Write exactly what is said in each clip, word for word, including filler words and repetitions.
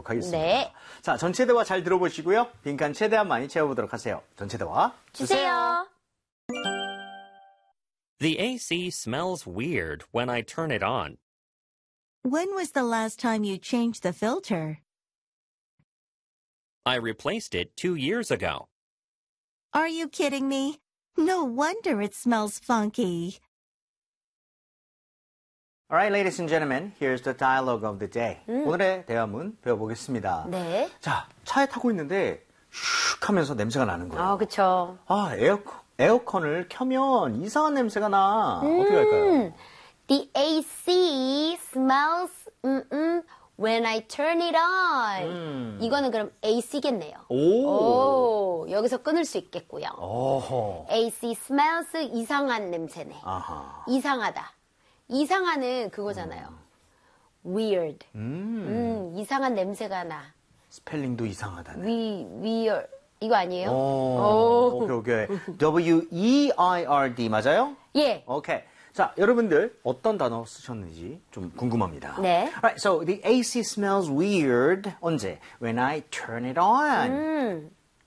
해보도록 하겠습니다. 네. 자, 전체 대화 잘 들어보시고요. 빈칸 최대한 많이 채워보도록 하세요. 전체 대화 주세요. The A C smells weird when I turn it on. When was the last time you changed the filter? I replaced it two years ago. Are you kidding me? No wonder it smells funky. All right, ladies and gentlemen, here's the dialogue of the day. 음. 오늘의 대화문 배워보겠습니다. 네. 자, 차에 타고 있는데 슉 하면서 냄새가 나는 거예요. 아, 그쵸. 아, 에어컨, 에어컨을 켜면 이상한 냄새가 나. 어떻게 할까요? The A C smells 음, 음, when I turn it on. 음. 이거는 그럼 A C겠네요. 오. 오, 여기서 끊을 수 있겠고요. 어허. A C smells 이상한 냄새네. 아하. 이상하다. 이상하는 그거잖아요. weird. 음. 음, 이상한 냄새가 나. 스펠링도 이상하다네. we, weird. 이거 아니에요? 오. 오케이, 오케이. W E I R D 맞아요? 예. 오케이. 자, 여러분들 어떤 단어 쓰셨는지 좀 궁금합니다. 네. Alright, so the A C smells weird. 언제? When I turn it on. 음.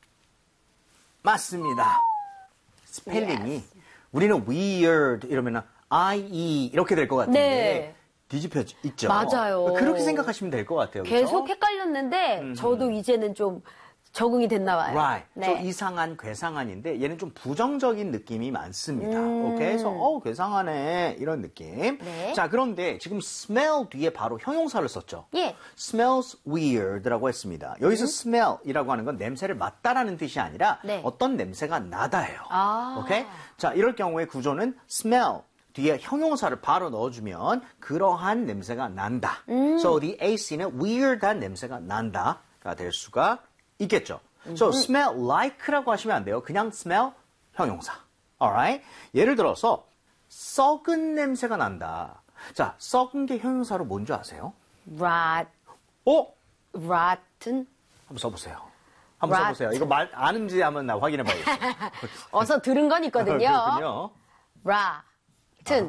맞습니다. 스펠링이 Yes. 우리는 weird 이러면 I-E 이렇게 될 것 같은데 네. 뒤집혀 있죠. 맞아요. 그렇게 생각하시면 될 것 같아요. 계속 그렇죠? 헷갈렸는데 음. 저도 이제는 좀 적응이 됐나 봐요. Right. 네. 좀 이상한, 괴상한인데 얘는 좀 부정적인 느낌이 많습니다. 음. 오케이, 그래서 어 괴상하네 이런 느낌. 네. 자, 그런데 지금 smell 뒤에 바로 형용사를 썼죠. 예. smells weird라고 했습니다. 여기서 음. smell이라고 하는 건 냄새를 맡다라는 뜻이 아니라 네. 어떤 냄새가 나다예요. 아. 오케이? 자, 이럴 경우에 구조는 smell 뒤에 형용사를 바로 넣어주면 그러한 냄새가 난다. 음. So the A C는 weird한 냄새가 난다가 될 수가 있겠죠. So smell like라고 하시면 안 돼요. 그냥 smell 형용사. Alright? 예를 들어서 썩은 냄새가 난다. 자, 썩은 게 형용사로 뭔지 아세요? rot, 어? rotten. 한번 써보세요. 한번 Rotten. 써보세요. 이거 말 아는지 한번 나 확인해 봐야겠어요. 어서 들은 건 있거든요. 그렇군요. rotten.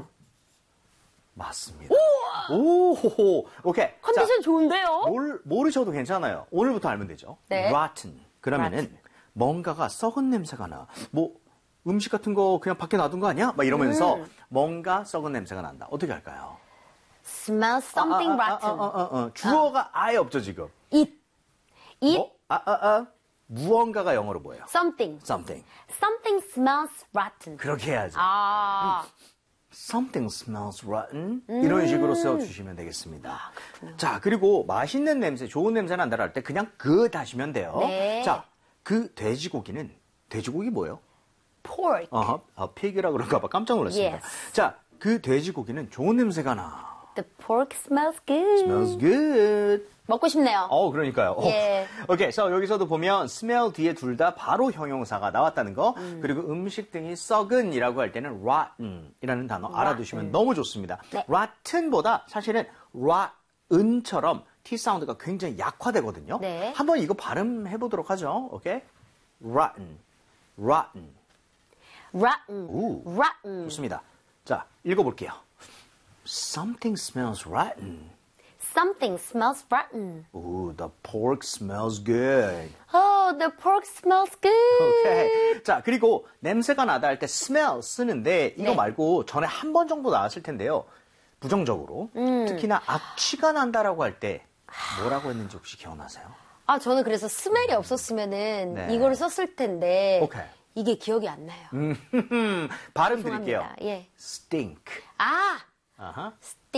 맞습니다. 오호호. 오케이. 컨디션 자, 좋은데요? 몰, 모르셔도 괜찮아요. 오늘부터 알면 되죠. 네. rotten. 그러면은 rotten. 뭔가가 썩은 냄새가 나. 뭐 음식 같은 거 그냥 밖에 놔둔 거 아니야? 막 이러면서 음. 뭔가 썩은 냄새가 난다. 어떻게 할까요? smell something 아, 아, 아, rotten. 아, 아, 아, 아. 주어가 아. 예 없죠 지금. it, it, 뭐? 아, 아, 아. 무언가가 영어로 뭐예요? something. something. something smells rotten. 그렇게 해야죠. 아, Something smells rotten. 이런 식으로 써주시면 되겠습니다. 자, 그리고 맛있는 냄새, 좋은 냄새 난다 할 때 그냥 good 하시면 돼요. 네. 자, 그 돼지고기는 돼지고기 뭐예요? pork. 어허, 아, pig이라 그런가 봐. 깜짝 놀랐습니다. Yes. 자, 그 돼지고기는 좋은 냄새가 나. The pork smells good. Smells good. 먹고 싶네요. 어, 그러니까요. 예. 오케이, so 여기서도 보면 smell 뒤에 둘 다 바로 형용사가 나왔다는 거. 음. 그리고 음식 등이 썩은이라고 할 때는 rotten이라는 단어 알아두시면 너무 좋습니다. 네. rotten보다 사실은 rotten처럼 T 사운드가 굉장히 약화되거든요. 네. 한번 이거 발음해 보도록 하죠. 오케이? rotten, rotten. rotten. 오. rotten. 좋습니다. 자, 읽어볼게요. Something smells rotten. Something smells rotten. Ooh, the pork smells good. Oh, the pork smells good. 오케이. 자, 그리고 냄새가 나다 할 때 smell 쓰는데 이거 네. 말고 전에 한 번 정도 나왔을 텐데요. 부정적으로. 음. 특히나 악취가 난다라고 할 때 뭐라고 했는지 혹시 기억나세요? 아, 저는 그래서 스멜이 없었으면은 네. 이거를 썼을 텐데 오케이. 이게 기억이 안 나요. 음, 발음 드릴게요. 죄송합니다. 예. stink. 아, 아하.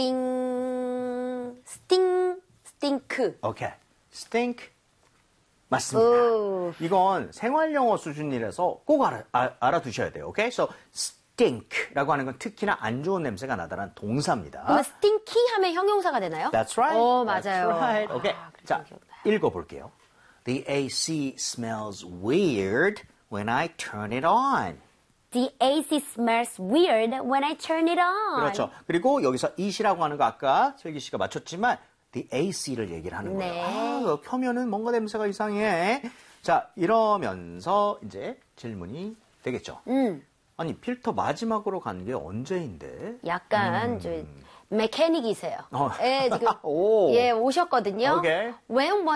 sting, sting, stink. 오케이. stink. 맞습니다. 오. 이건 생활 영어 수준이라서 꼭 알아, 아, 알아두셔야 돼요. 오케이? So stink라고 하는 건 특히나 안 좋은 냄새가 나다라는 동사입니다. 그러면 stinky 하면 형용사가 되나요? That's right. 어, That's 맞아요. right. 오케이. 아, 그래서 자, 기억나요. 읽어볼게요. The A C smells weird when I turn it on. The A C smells weird when I turn it on. 그렇죠. 그리고 여기서 it이라고 하는 거 아까 슬기 씨가 맞췄지만 the A C를 얘기를 하는 거예요. 네. 아, 이거 켜면은 뭔가 냄새가 이상해. 자, 이러면서 이제 질문이 되겠죠. 음, 아니, 필터 마지막으로 간 게 언제인데? 약간 저 메케닉이세요. 어. 예, 지금 오. 예 오셨거든요. 오케이. When was